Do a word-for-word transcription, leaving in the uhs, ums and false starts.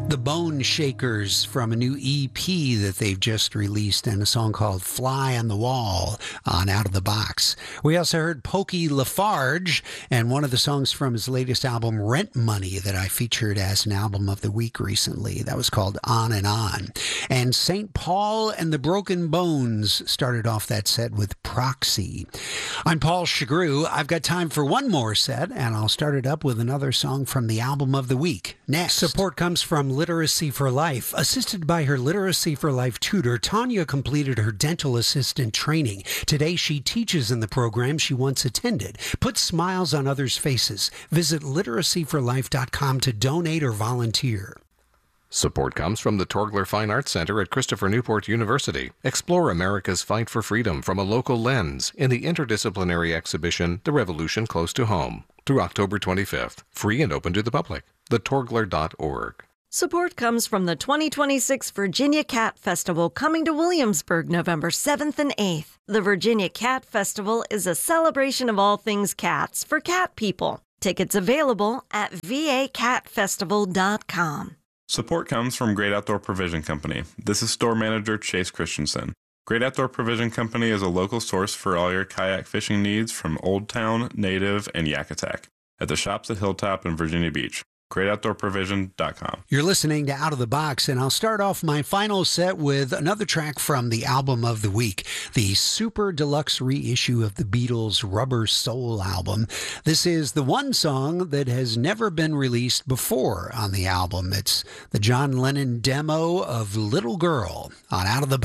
The Bone Shakers from a new E P that they've just released, and a song called Fly on the Wall on Out of the Box. We also heard Pokey Lafarge and one of the songs from his latest album, Rent Money, that I featured as an album of the week recently. That was called On and On. And Saint Paul and the Broken Bones started off that set with Proxy. I'm Paul Chagru. I've got time for one more set, and I'll start it up with another song from the album of the week. Next. Support comes from Literacy for Life. Assisted by her Literacy for Life tutor, Tanya completed her dental assistant training. Today, she teaches in the program she once attended. Put smiles on others' faces. Visit literacy for life dot com to donate or volunteer. Support comes from the Torgler Fine Arts Center at Christopher Newport University. Explore America's fight for freedom from a local lens in the interdisciplinary exhibition, The Revolution Close to Home, through October twenty-fifth. Free and open to the public. the torgler dot org. Support comes from the twenty twenty-six Virginia Cat Festival coming to Williamsburg November seventh and eighth. The Virginia Cat Festival is a celebration of all things cats for cat people. Tickets available at v a cat festival dot com. Support comes from Great Outdoor Provision Company. This is store manager Chase Christensen. Great Outdoor Provision Company is a local source for all your kayak fishing needs from Old Town, Native, and Yakutak at the shops at Hilltop and Virginia Beach. great outdoor provision dot com. You're listening to Out of the Box, and I'll start off my final set with another track from the album of the week, the super deluxe reissue of the Beatles' Rubber Soul album. This is the one song that has never been released before on the album. It's the John Lennon demo of Little Girl on Out of the Box.